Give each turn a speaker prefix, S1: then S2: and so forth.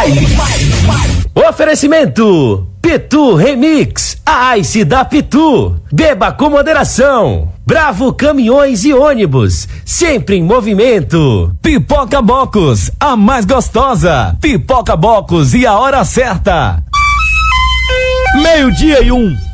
S1: Oferecimento Pitu Remix, a Ice da Pitu. Beba com moderação. Bravo Caminhões e Ônibus, sempre em movimento.
S2: Pipoca Bocos, a mais gostosa. Pipoca Bocos e a hora certa. 12:01.